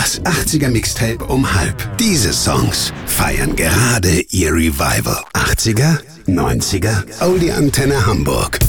Das 80er Mixtape um halb. Diese Songs feiern gerade ihr Revival. 80er, 90er, Oldie Antenne Hamburg.